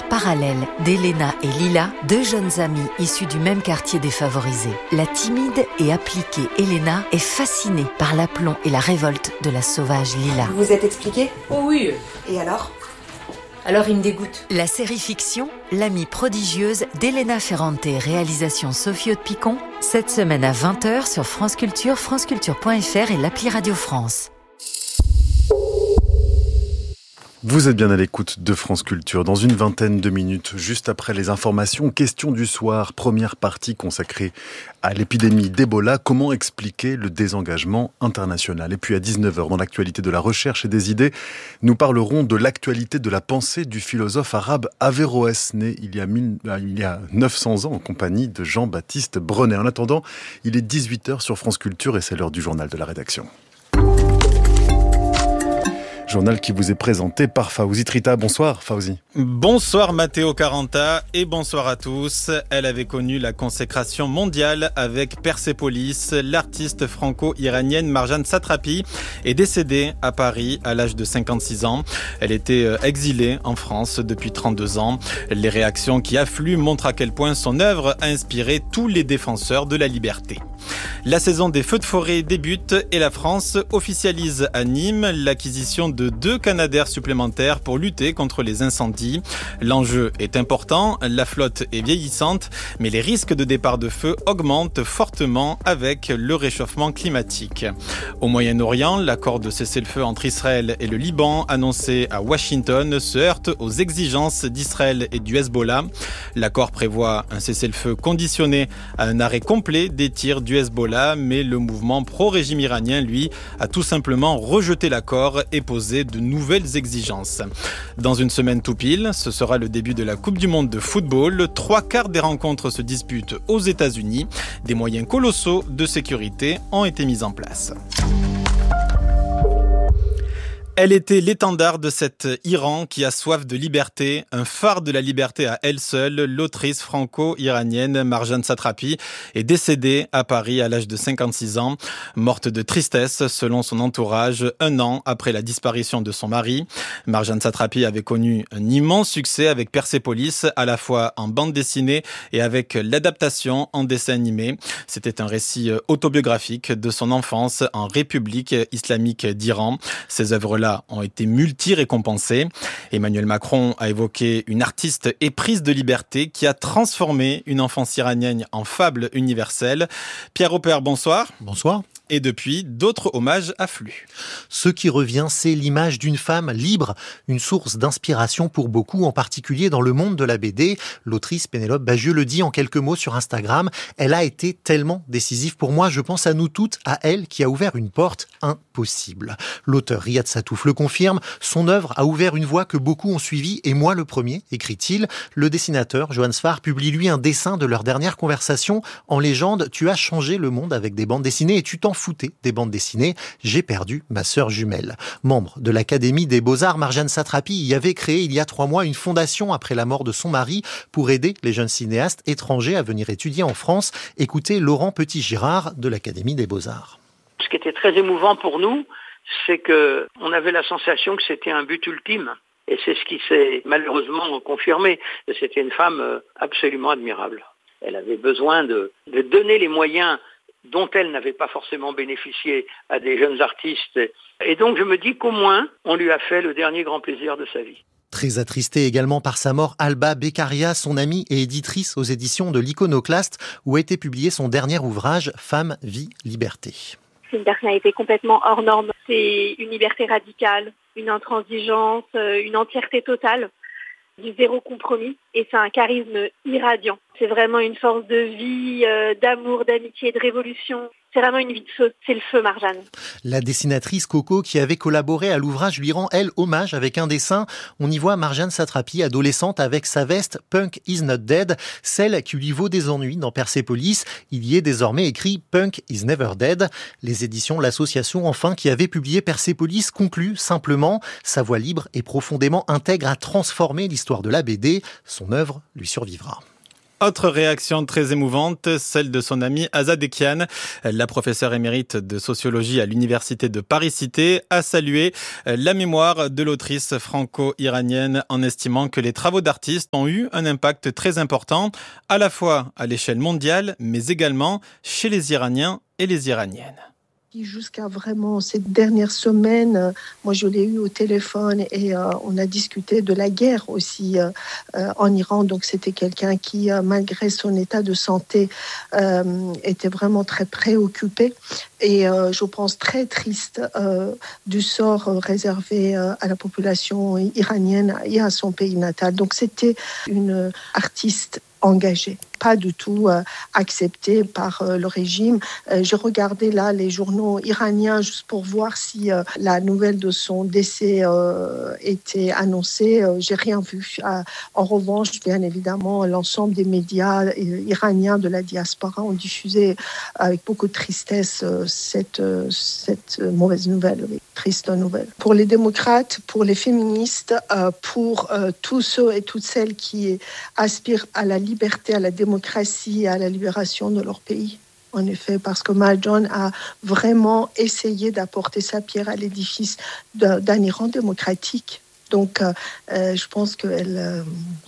parallèle d'Elena et Lila, deux jeunes amies issues du même quartier défavorisé. La timide et appliquée Elena est fascinée par l'aplomb et la révolte de la sauvage Lila. Vous vous êtes expliqué ? Oh oui. Et alors ? Alors il me dégoûte. La série fiction L'amie prodigieuse d'Elena Ferrante, réalisation Sophie Haute-Picon, cette semaine à 20h sur France Culture, franceculture.fr et l'appli Radio France. Vous êtes bien à l'écoute de France Culture. Dans une vingtaine de minutes, juste après les informations, question du soir, première partie consacrée à l'épidémie d'Ebola. Comment expliquer le désengagement international ? Et puis à 19h, dans l'actualité de la recherche et des idées, nous parlerons de l'actualité de la pensée du philosophe arabe Averroès, né il y a 900 ans en compagnie de Jean-Baptiste Brenet. En attendant, il est 18h sur France Culture et c'est l'heure du journal de la rédaction. Journal qui vous est présenté par Fawzi Trita. Bonsoir Fawzi. Bonsoir Matteo Caranta et bonsoir à tous. Elle avait connu la consécration mondiale avec Persépolis. L'artiste franco-iranienne Marjane Satrapi est décédée à Paris à l'âge de 56 ans. Elle était exilée en France depuis 32 ans. Les réactions qui affluent montrent à quel point son œuvre a inspiré tous les défenseurs de la liberté. La saison des feux de forêt débute et la France officialise à Nîmes l'acquisition de 2 Canadair supplémentaires pour lutter contre les incendies. L'enjeu est important, la flotte est vieillissante, mais les risques de départ de feu augmentent fortement avec le réchauffement climatique. Au Moyen-Orient, l'accord de cessez-le-feu entre Israël et le Liban, annoncé à Washington, se heurte aux exigences d'Israël et du Hezbollah. L'accord prévoit un cessez-le-feu conditionné à un arrêt complet des tirs du Hezbollah, mais le mouvement pro-régime iranien, lui, a tout simplement rejeté l'accord et posé de nouvelles exigences. Dans une semaine tout pile, ce sera le début de la Coupe du Monde de football. 3/4 des rencontres se disputent aux États-Unis. Des moyens colossaux de sécurité ont été mis en place. Elle était l'étendard de cet Iran qui a soif de liberté, un phare de la liberté à elle seule. L'autrice franco-iranienne Marjane Satrapi est décédée à Paris à l'âge de 56 ans, morte de tristesse selon son entourage, 1 an après la disparition de son mari. Marjane Satrapi avait connu un immense succès avec Persépolis, à la fois en bande dessinée et avec l'adaptation en dessin animé. C'était un récit autobiographique de son enfance en République islamique d'Iran. Ces œuvres-là ont été multi-récompensées. Emmanuel Macron a évoqué une artiste éprise de liberté qui a transformé une enfance iranienne en fable universelle. Pierre Opère, bonsoir. Bonsoir. Et depuis, d'autres hommages affluent. Ce qui revient, c'est l'image d'une femme libre, une source d'inspiration pour beaucoup, en particulier dans le monde de la BD. L'autrice Pénélope Bagieux le dit en quelques mots sur Instagram. Elle a été tellement décisive pour moi, je pense à nous toutes, à elle qui a ouvert une porte impossible. L'auteur Riyad Satouf le confirme, son œuvre a ouvert une voie que beaucoup ont suivie, et moi le premier, écrit-il. Le dessinateur Johan Sfar publie lui un dessin de leur dernière conversation en légende. Tu as changé le monde avec des bandes dessinées et tu t'en foutais des bandes dessinées. J'ai perdu ma sœur jumelle. Membre de l'Académie des Beaux-Arts, Marjane Satrapi y avait créé il y a 3 mois une fondation après la mort de son mari pour aider les jeunes cinéastes étrangers à venir étudier en France. Écoutez Laurent Petit-Girard de l'Académie des Beaux-Arts. Ce qui était très émouvant pour nous, c'est qu'on avait la sensation que c'était un but ultime. Et c'est ce qui s'est malheureusement confirmé. C'était une femme absolument admirable. Elle avait besoin de donner les moyens dont elle n'avait pas forcément bénéficié à des jeunes artistes. Et donc je me dis qu'au moins, on lui a fait le dernier grand plaisir de sa vie. Très attristée également par sa mort, Alba Beccaria, son amie et éditrice aux éditions de l'Iconoclaste, où a été publié son dernier ouvrage, Femme, vie, liberté. C'est une personnalité complètement hors norme. C'est une liberté radicale, une intransigeance, une entièreté totale, du zéro compromis. Et c'est un charisme irradiant. C'est vraiment une force de vie, d'amour, d'amitié, de révolution. C'est vraiment une vie de feu. C'est le feu, Marjane. La dessinatrice Coco, qui avait collaboré à l'ouvrage, lui rend, elle, hommage avec un dessin. On y voit Marjane Satrapi, adolescente, avec sa veste « Punk is not dead », celle qui lui vaut des ennuis dans Persépolis. Il y est désormais écrit « Punk is never dead ». Les éditions L'Association, enfin, qui avait publié Persépolis, conclut simplement « Sa voix libre et profondément intègre a transformé l'histoire de la BD. Son œuvre lui survivra ». Autre réaction très émouvante, celle de son amie Azadekian. La professeure émérite de sociologie à l'université de Paris-Cité a salué la mémoire de l'autrice franco-iranienne en estimant que les travaux d'artistes ont eu un impact très important, à la fois à l'échelle mondiale, mais également chez les Iraniens et les Iraniennes. Jusqu'à vraiment ces dernières semaines, moi je l'ai eu au téléphone et on a discuté de la guerre aussi en Iran. Donc c'était quelqu'un qui, malgré son état de santé, était vraiment très préoccupé et je pense très triste du sort réservé à la population iranienne et à son pays natal. Donc c'était une artiste engagée, pas du tout acceptée par le régime. J'ai regardé là les journaux iraniens juste pour voir si la nouvelle de son décès était annoncée. J'ai rien vu. En revanche, bien évidemment, l'ensemble des médias iraniens de la diaspora ont diffusé avec beaucoup de tristesse cette mauvaise nouvelle, triste nouvelle. Pour les démocrates, pour les féministes, pour tous ceux et toutes celles qui aspirent à la liberté, à la démocratie et à la libération de leur pays. En effet, parce que Marjan a vraiment essayé d'apporter sa pierre à l'édifice d'un Iran démocratique. Donc, je pense qu'elle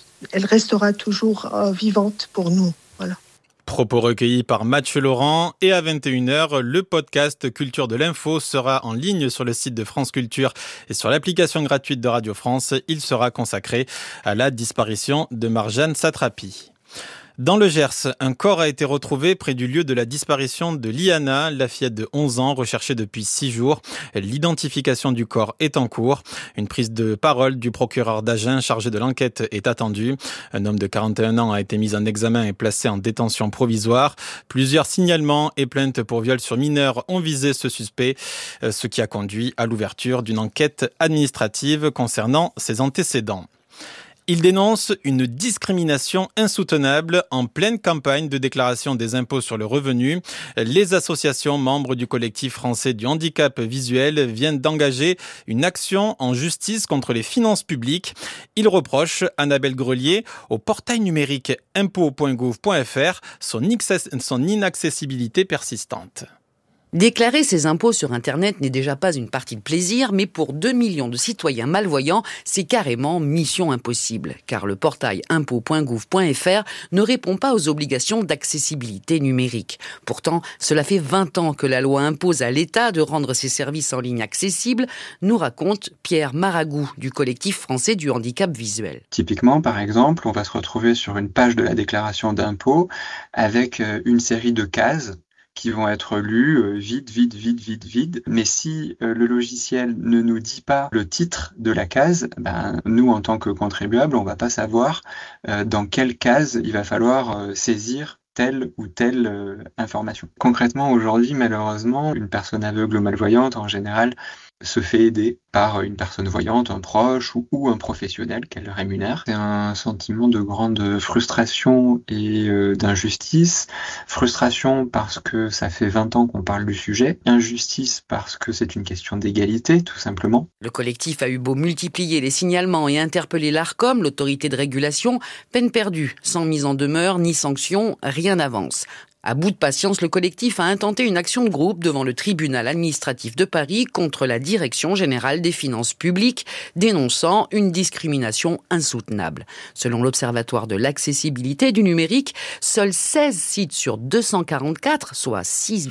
restera toujours vivante pour nous. Voilà. Propos recueillis par Mathieu Laurent et à 21h, le podcast Culture de l'Info sera en ligne sur le site de France Culture et sur l'application gratuite de Radio France. Il sera consacré à la disparition de Marjane Satrapi. Dans le Gers, un corps a été retrouvé près du lieu de la disparition de Liana, la fillette de 11 ans, recherchée depuis 6 jours. L'identification du corps est en cours. Une prise de parole du procureur d'Agen chargé de l'enquête est attendue. Un homme de 41 ans a été mis en examen et placé en détention provisoire. Plusieurs signalements et plaintes pour viol sur mineurs ont visé ce suspect, ce qui a conduit à l'ouverture d'une enquête administrative concernant ses antécédents. Il dénonce une discrimination insoutenable en pleine campagne de déclaration des impôts sur le revenu. Les associations membres du collectif français du handicap visuel viennent d'engager une action en justice contre les finances publiques. Il reproche, Annabelle Grelier, au portail numérique impôts.gouv.fr son inaccessibilité persistante. Déclarer ses impôts sur Internet n'est déjà pas une partie de plaisir, mais pour 2 millions de citoyens malvoyants, c'est carrément mission impossible, car le portail impôts.gouv.fr ne répond pas aux obligations d'accessibilité numérique. Pourtant, cela fait 20 ans que la loi impose à l'État de rendre ses services en ligne accessibles, nous raconte Pierre Maragou du collectif français du handicap visuel. Typiquement, par exemple, on va se retrouver sur une page de la déclaration d'impôt avec une série de cases qui vont être lus vide. Mais si le logiciel ne nous dit pas le titre de la case, nous, en tant que contribuables, on va pas savoir dans quelle case il va falloir saisir telle ou telle information. Concrètement, aujourd'hui, malheureusement, une personne aveugle ou malvoyante, en général, se fait aider par une personne voyante, un proche ou un professionnel qu'elle rémunère. C'est un sentiment de grande frustration et d'injustice. Frustration parce que ça fait 20 ans qu'on parle du sujet. Injustice parce que c'est une question d'égalité, tout simplement. Le collectif a eu beau multiplier les signalements et interpeller l'Arcom, l'autorité de régulation, peine perdue. Sans mise en demeure ni sanction, rien n'avance. À bout de patience, le collectif a intenté une action de groupe devant le tribunal administratif de Paris contre la Direction générale des finances publiques, dénonçant une discrimination insoutenable. Selon l'Observatoire de l'accessibilité du numérique, seuls 16 sites sur 244, soit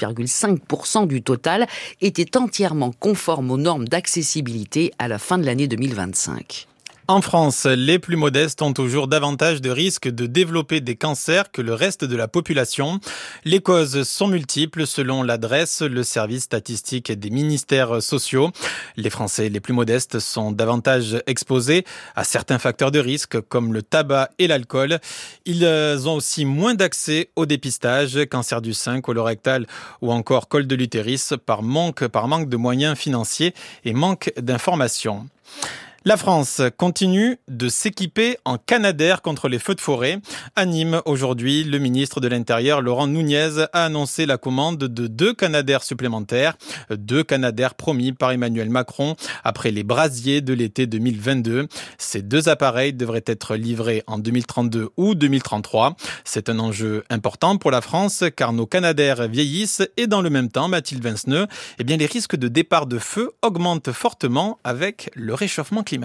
6,5% du total, étaient entièrement conformes aux normes d'accessibilité à la fin de l'année 2025. En France, les plus modestes ont toujours davantage de risques de développer des cancers que le reste de la population. Les causes sont multiples selon l'adresse, le service statistique des ministères sociaux. Les Français les plus modestes sont davantage exposés à certains facteurs de risque comme le tabac et l'alcool. Ils ont aussi moins d'accès au dépistage, cancer du sein, colorectal ou encore col de l'utérus par manque de moyens financiers et manque d'informations. La France continue de s'équiper en Canadair contre les feux de forêt. À Nîmes, aujourd'hui, le ministre de l'Intérieur, Laurent Nunez, a annoncé la commande de 2 Canadair supplémentaires. 2 Canadair promis par Emmanuel Macron après les brasiers de l'été 2022. Ces 2 appareils devraient être livrés en 2032 ou 2033. C'est un enjeu important pour la France car nos Canadair vieillissent et dans le même temps, Mathilde Vinceneux, les risques de départ de feu augmentent fortement avec le réchauffement climatique.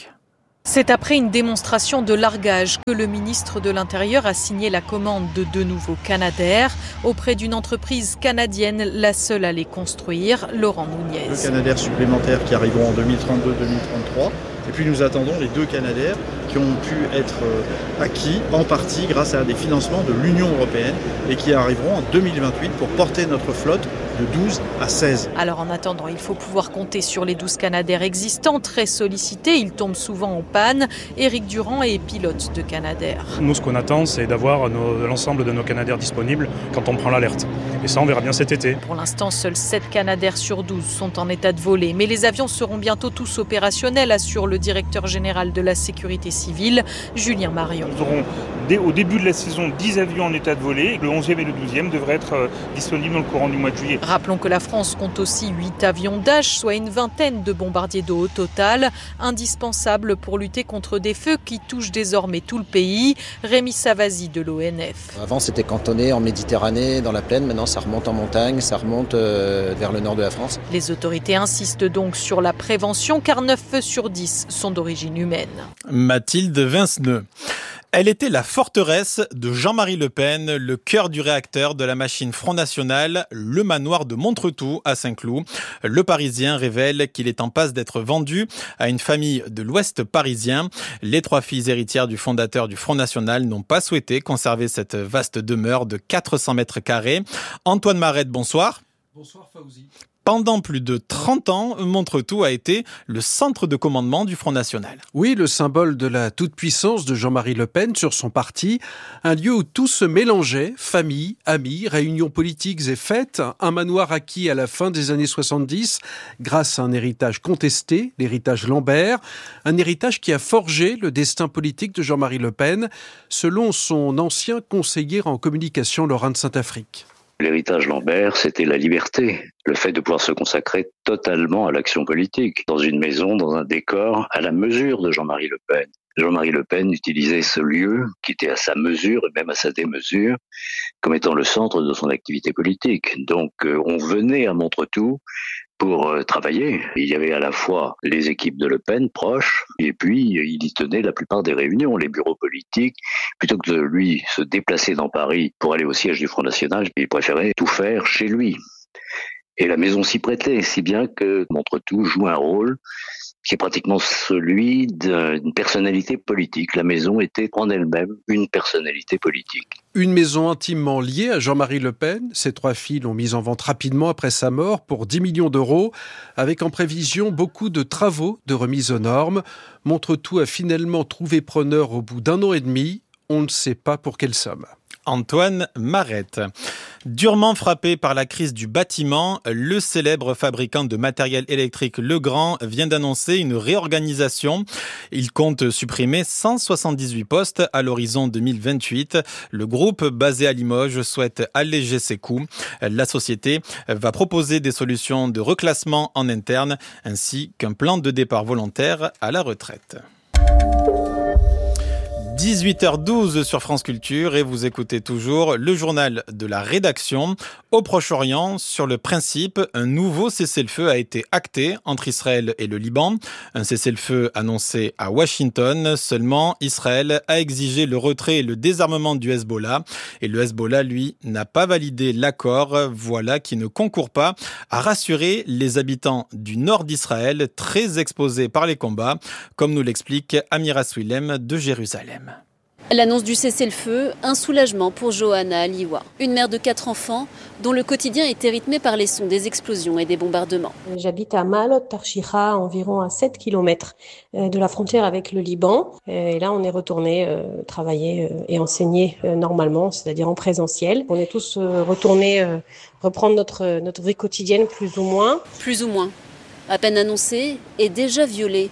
C'est après une démonstration de largage que le ministre de l'Intérieur a signé la commande de 2 nouveaux Canadair auprès d'une entreprise canadienne, la seule à les construire, Laurent Nunez. 2 Canadair supplémentaires qui arriveront en 2032-2033. Et puis nous attendons les 2 Canadair qui ont pu être acquis en partie grâce à des financements de l'Union européenne et qui arriveront en 2028 pour porter notre flotte de 12 à 16. Alors en attendant, il faut pouvoir compter sur les 12 Canadair existants, très sollicités. Ils tombent souvent en panne. Éric Durand est pilote de Canadair. Nous, ce qu'on attend, c'est d'avoir l'ensemble de nos Canadair disponibles quand on prend l'alerte. Et ça, on verra bien cet été. Pour l'instant, seuls 7 Canadair sur 12 sont en état de voler. Mais les avions seront bientôt tous opérationnels, assure le directeur général de la sécurité civile, Julien Marion. Nous aurons au début de la saison 10 avions en état de voler. Le 11e et le 12e devraient être disponibles dans le courant du mois de juillet. Rappelons que la France compte aussi 8 avions Dash, soit une vingtaine de bombardiers d'eau au total, indispensables pour lutter contre des feux qui touchent désormais tout le pays. Rémi Savasi de l'ONF. Avant, c'était cantonné en Méditerranée, dans la plaine. Maintenant, ça remonte en montagne, ça remonte vers le nord de la France. Les autorités insistent donc sur la prévention, car 9 feux sur 10 sont d'origine humaine. Mathilde Vinceneux. Elle était la forteresse de Jean-Marie Le Pen, le cœur du réacteur de la machine Front National, le manoir de Montretout à Saint-Cloud. Le Parisien révèle qu'il est en passe d'être vendu à une famille de l'Ouest parisien. Les 3 filles héritières du fondateur du Front National n'ont pas souhaité conserver cette vaste demeure de 400 mètres carrés. Antoine Marette, bonsoir. Bonsoir Fauzi. Pendant plus de 30 ans, Montretout a été le centre de commandement du Front National. Oui, le symbole de la toute-puissance de Jean-Marie Le Pen sur son parti. Un lieu où tout se mélangeait, famille, amis, réunions politiques et fêtes. Un manoir acquis à la fin des années 70 grâce à un héritage contesté, l'héritage Lambert. Un héritage qui a forgé le destin politique de Jean-Marie Le Pen, selon son ancien conseiller en communication, Laurent de Saint-Afrique. L'héritage Lambert, c'était la liberté, le fait de pouvoir se consacrer totalement à l'action politique, dans une maison, dans un décor, à la mesure de Jean-Marie Le Pen. Jean-Marie Le Pen utilisait ce lieu, qui était à sa mesure et même à sa démesure, comme étant le centre de son activité politique. Donc on venait à Montretout pour travailler. Il y avait à la fois les équipes de Le Pen proches, et puis il y tenait la plupart des réunions, les bureaux politiques. Plutôt que de lui se déplacer dans Paris pour aller au siège du Front National, il préférait tout faire chez lui. Et la maison s'y prêtait, si bien que Montretout joue un rôle qui est pratiquement celui d'une personnalité politique. La maison était en elle-même une personnalité politique. Une maison intimement liée à Jean-Marie Le Pen. Ses 3 filles l'ont mise en vente rapidement après sa mort pour 10 millions d'euros, avec en prévision beaucoup de travaux de remise aux normes. Montretout a finalement trouvé preneur au bout d'1 an et demi. On ne sait pas pour quelle somme. Antoine Marette. Durement frappé par la crise du bâtiment, le célèbre fabricant de matériel électrique Legrand vient d'annoncer une réorganisation. Il compte supprimer 178 postes à l'horizon 2028. Le groupe basé à Limoges souhaite alléger ses coûts. La société va proposer des solutions de reclassement en interne ainsi qu'un plan de départ volontaire à la retraite. 18h12 sur France Culture et vous écoutez toujours le journal de la rédaction. Au Proche-Orient, sur le principe, un nouveau cessez-le-feu a été acté entre Israël et le Liban. Un cessez-le-feu annoncé à Washington. Seulement, Israël a exigé le retrait et le désarmement du Hezbollah. Et le Hezbollah, lui, n'a pas validé l'accord. Voilà qui ne concourt pas à rassurer les habitants du nord d'Israël, très exposés par les combats, comme nous l'explique Amira Swilem de Jérusalem. L'annonce du cessez-le-feu, un soulagement pour Johanna Aliwa, une mère de 4 enfants dont le quotidien était rythmé par les sons des explosions et des bombardements. J'habite à Maalot Tarshiha, environ à 7 km de la frontière avec le Liban. Et là, on est retourné travailler et enseigner normalement, c'est-à-dire en présentiel. On est tous retournés reprendre notre vie quotidienne, plus ou moins. Plus ou moins. À peine annoncé et déjà violé.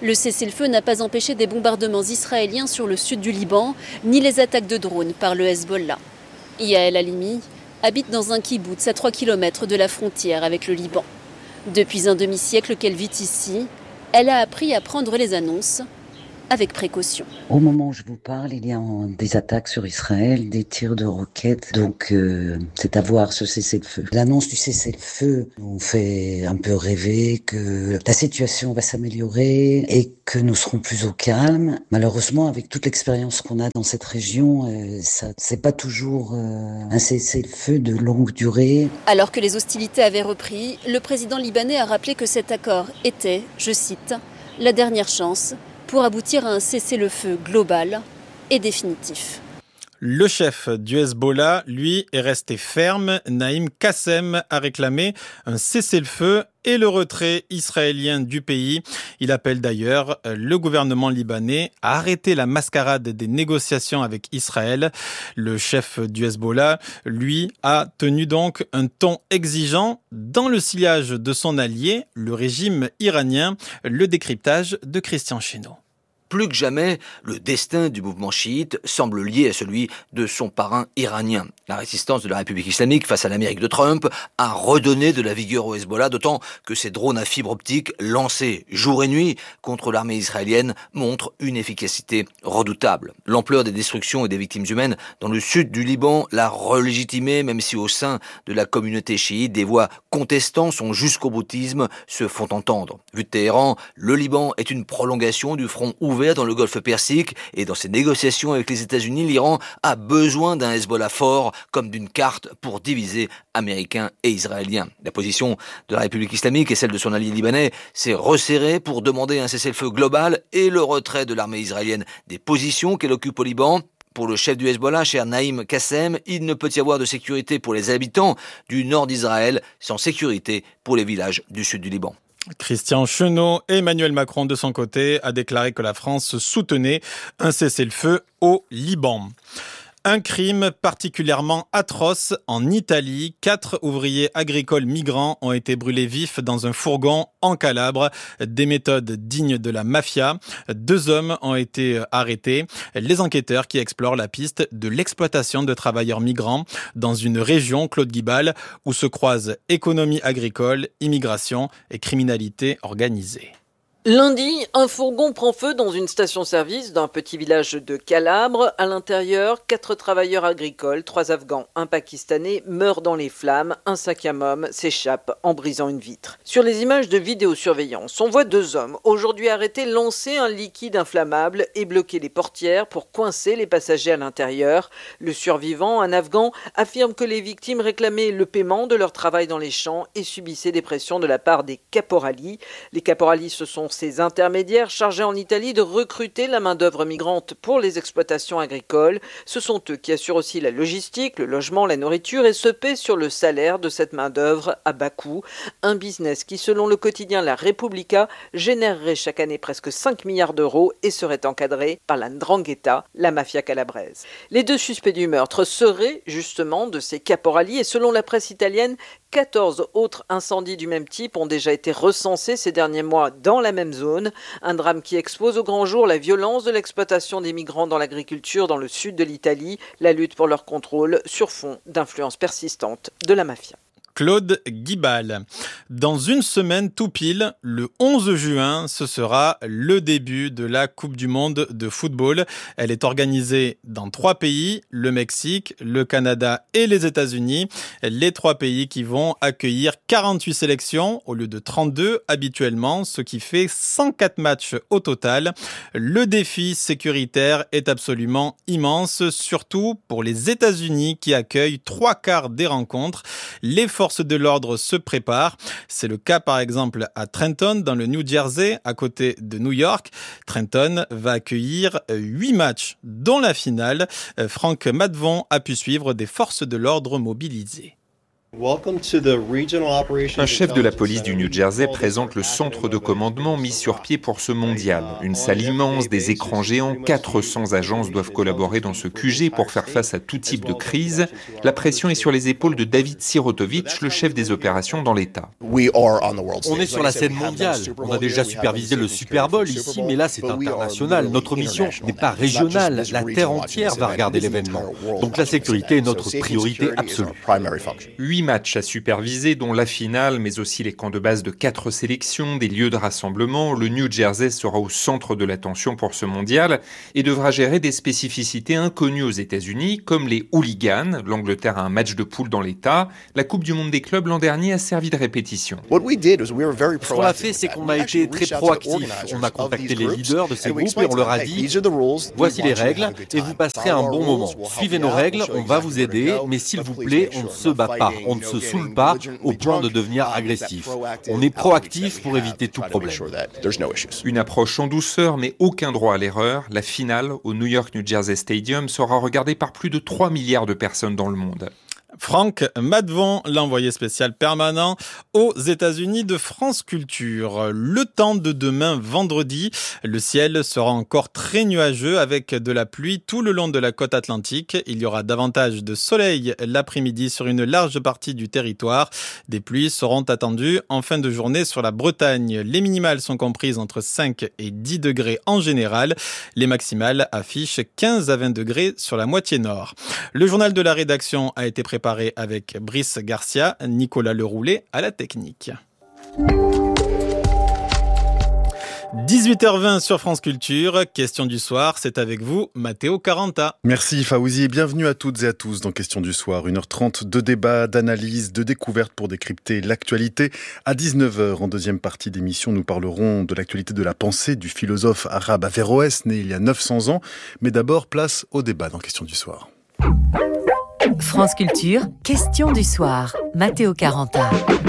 Le cessez-le-feu n'a pas empêché des bombardements israéliens sur le sud du Liban, ni les attaques de drones par le Hezbollah. Yael Halimi habite dans un kibboutz à 3 km de la frontière avec le Liban. Depuis un demi-siècle qu'elle vit ici, elle a appris à prendre les annonces avec précaution. Au moment où je vous parle, il y a des attaques sur Israël, des tirs de roquettes, donc c'est à voir ce cessez-le-feu. L'annonce du cessez-le-feu nous fait un peu rêver que la situation va s'améliorer et que nous serons plus au calme. Malheureusement, avec toute l'expérience qu'on a dans cette région, c'est pas toujours un cessez-le-feu de longue durée. Alors que les hostilités avaient repris, le président libanais a rappelé que cet accord était, je cite, « la dernière chance » pour aboutir à un cessez-le-feu global et définitif. Le chef du Hezbollah, lui, est resté ferme. Naïm Qassem a réclamé un cessez-le-feu et le retrait israélien du pays. Il appelle d'ailleurs le gouvernement libanais à arrêter la mascarade des négociations avec Israël. Le chef du Hezbollah, lui, a tenu donc un ton exigeant dans le sillage de son allié, le régime iranien. Le décryptage de Christian Chesneau. Plus que jamais, le destin du mouvement chiite semble lié à celui de son parrain iranien. La résistance de la République islamique face à l'Amérique de Trump a redonné de la vigueur au Hezbollah, d'autant que ces drones à fibre optique lancés jour et nuit contre l'armée israélienne montrent une efficacité redoutable. L'ampleur des destructions et des victimes humaines dans le sud du Liban l'a relégitimé, même si au sein de la communauté chiite, des voix contestant son jusqu'au boutisme se font entendre. Vu de Téhéran, le Liban est une prolongation du front ouvert dans le Golfe Persique et dans ses négociations avec les États-Unis, l'Iran a besoin d'un Hezbollah fort comme d'une carte pour diviser Américains et Israéliens. La position de la République islamique et celle de son allié libanais s'est resserrée pour demander un cessez-le-feu global et le retrait de l'armée israélienne des positions qu'elle occupe au Liban. Pour le chef du Hezbollah, cher Naïm Qassem, il ne peut y avoir de sécurité pour les habitants du nord d'Israël sans sécurité pour les villages du sud du Liban. Christian Chesneau, Emmanuel Macron de son côté a déclaré que la France soutenait un cessez-le-feu au Liban. Un crime particulièrement atroce en Italie. 4 ouvriers agricoles migrants ont été brûlés vifs dans un fourgon en Calabre. Des méthodes dignes de la mafia. 2 hommes ont été arrêtés. Les enquêteurs qui explorent la piste de l'exploitation de travailleurs migrants dans une région, Claude Guibal, où se croisent économie agricole, immigration et criminalité organisée. Lundi, un fourgon prend feu dans une station-service d'un petit village de Calabre. À l'intérieur, 4 travailleurs agricoles, 3 Afghans, un Pakistanais meurent dans les flammes. Un 5e homme s'échappe en brisant une vitre. Sur les images de vidéosurveillance, on voit 2 hommes, aujourd'hui arrêtés, lancer un liquide inflammable et bloquer les portières pour coincer les passagers à l'intérieur. Le survivant, un Afghan, affirme que les victimes réclamaient le paiement de leur travail dans les champs et subissaient des pressions de la part des caporali. Les caporali, ce sont ces intermédiaires chargés en Italie de recruter la main-d'œuvre migrante pour les exploitations agricoles. Ce sont eux qui assurent aussi la logistique, le logement, la nourriture et se paient sur le salaire de cette main-d'œuvre à bas coût. Un business qui, selon le quotidien La Repubblica, générerait chaque année presque 5 milliards d'euros et serait encadré par la 'ndrangheta, la mafia calabraise. Les 2 suspects du meurtre seraient justement de ces caporali et selon la presse italienne, 14 autres incendies du même type ont déjà été recensés ces derniers mois dans la même zone. Un drame qui expose au grand jour la violence de l'exploitation des migrants dans l'agriculture dans le sud de l'Italie, la lutte pour leur contrôle sur fond d'influence persistante de la mafia. Claude Guibal. Dans une semaine tout pile, le 11 juin, ce sera le début de la Coupe du Monde de football. Elle est organisée dans 3 pays, le Mexique, le Canada et les États-Unis. Les 3 pays qui vont accueillir 48 sélections au lieu de 32 habituellement, ce qui fait 104 matchs au total. Le défi sécuritaire est absolument immense, surtout pour les États-Unis qui accueillent 3/4 des rencontres. Les forces de l'ordre se préparent. C'est le cas par exemple à Trenton dans le New Jersey à côté de New York. Trenton va accueillir 8 matchs dont la finale. Franck Madvon a pu suivre des forces de l'ordre mobilisées. Un chef de la police du New Jersey présente le centre de commandement mis sur pied pour ce mondial. Une salle immense, des écrans géants, 400 agences doivent collaborer dans ce QG pour faire face à tout type de crise. La pression est sur les épaules de David Sirotovich, le chef des opérations dans l'État. On est sur la scène mondiale. On a déjà supervisé le Super Bowl ici, mais là c'est international. Notre mission n'est pas régionale. La terre entière va regarder l'événement. Donc la sécurité est notre priorité absolue. 8 matchs à superviser, dont la finale, mais aussi les camps de base de 4 sélections, des lieux de rassemblement. Le New Jersey sera au centre de l'attention pour ce mondial et devra gérer des spécificités inconnues aux États-Unis, comme les hooligans. L'Angleterre a un match de poule dans l'État. La Coupe du Monde des clubs l'an dernier a servi de répétition. Ce qu'on a fait, c'est qu'on a été très proactif. On a contacté les leaders de ces groupes et on leur a dit « Voici les règles et vous passerez un bon moment. Suivez nos règles, on va vous aider, mais s'il vous plaît, on ne se bat pas, on ne se saoule pas au point de devenir agressif. On est proactif pour éviter tout problème. » Une approche en douceur, mais aucun droit à l'erreur. La finale au New York New Jersey Stadium sera regardée par plus de 3 milliards de personnes dans le monde. Franck Madvon, l'envoyé spécial permanent aux États-Unis de France Culture. Le temps de demain, vendredi, le ciel sera encore très nuageux avec de la pluie tout le long de la côte atlantique. Il y aura davantage de soleil l'après-midi sur une large partie du territoire. Des pluies seront attendues en fin de journée sur la Bretagne. Les minimales sont comprises entre 5 et 10 degrés en général. Les maximales affichent 15 à 20 degrés sur la moitié nord. Le journal de la rédaction a été préparé avec Brice Garcia, Nicolas Leroulet à la technique. 18h20 sur France Culture, question du soir, c'est avec vous, Matteo Caranta. Merci Fawzi et bienvenue à toutes et à tous dans Question du soir. 1h30 de débat, d'analyse, de découverte pour décrypter l'actualité. À 19h, en deuxième partie d'émission, nous parlerons de l'actualité de la pensée du philosophe arabe Averroès, né il y a 900 ans. Mais d'abord, place au débat dans Question du soir. France Culture, question du soir. Matteo Caranta.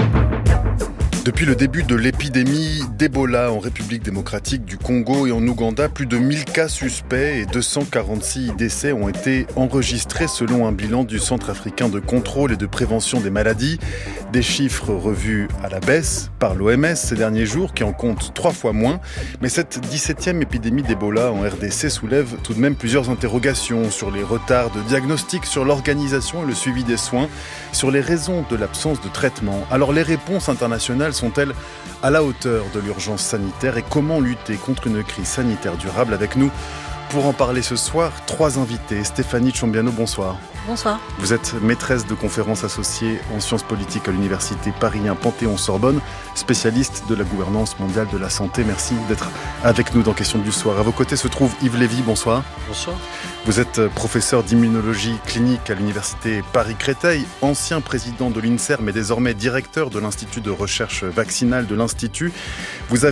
Depuis le début de l'épidémie d'Ebola en République démocratique du Congo et en Ouganda, plus de 1000 cas suspects et 246 décès ont été enregistrés selon un bilan du Centre africain de contrôle et de prévention des maladies. Des chiffres revus à la baisse par l'OMS ces derniers jours qui en compte 3 fois moins. Mais cette 17e épidémie d'Ebola en RDC soulève tout de même plusieurs interrogations sur les retards de diagnostic, sur l'organisation et le suivi des soins, sur les raisons de l'absence de traitement. Alors les réponses internationales sont-elles à la hauteur de l'urgence sanitaire et comment lutter contre une crise sanitaire durable? Avec nous, pour en parler ce soir, 3 invités. Stéphanie Tchombiano, bonsoir. Bonsoir. Vous êtes maîtresse de conférences associée en sciences politiques à l'université Paris 1 Panthéon-Sorbonne, spécialiste de la gouvernance mondiale de la santé. Merci d'être avec nous dans Question du soir. À vos côtés se trouve Yves Lévy, bonsoir. Bonsoir. Vous êtes professeur d'immunologie clinique à l'université Paris-Créteil, ancien président de l'INSERM mais désormais directeur de l'Institut de recherche vaccinale de l'Institut. Vous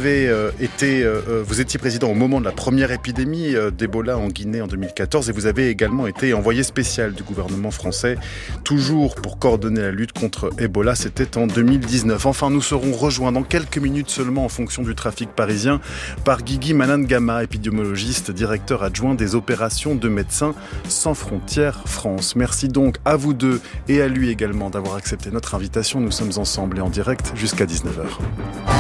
étiez président au moment de la première épidémie d'Ebola en Guinée en 2014 et vous avez également été envoyé spécial du gouvernement français, toujours pour coordonner la lutte contre Ebola, c'était en 2019. Enfin, nous serons rejoints dans quelques minutes seulement en fonction du trafic parisien par Guigui Manangama, épidémiologiste, directeur adjoint des opérations de Médecins sans frontières France. Merci donc à vous deux et à lui également d'avoir accepté notre invitation. Nous sommes ensemble et en direct jusqu'à 19h.